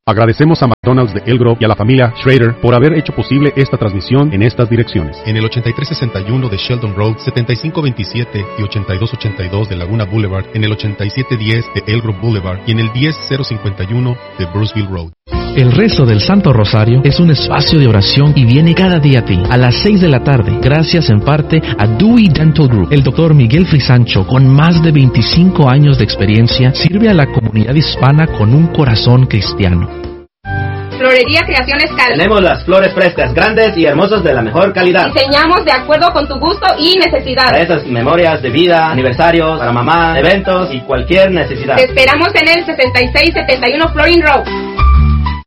Agradecemos a McDonald's de Elk Grove y a la familia Schrader por haber hecho posible esta transmisión en estas direcciones. En el 8361 de Sheldon Road, 7527 y 8282 de Laguna Boulevard, en el 8710 de Elk Grove Boulevard y en el 10051 de Bruceville Road. El rezo del Santo Rosario es un espacio de oración y viene cada día a ti, a las 6 de la tarde, gracias en parte a Dewey Dental Group. El doctor Miguel Frisancho, con más de 25 años de experiencia, sirve a la comunidad hispana con un corazón cristiano. Florería Creaciones Cal. Tenemos las flores frescas, grandes y hermosas de la mejor calidad. Diseñamos de acuerdo con tu gusto y necesidad. Para esas memorias de vida, aniversarios, para mamá, eventos y cualquier necesidad. Te esperamos en el 6671 Florin Road.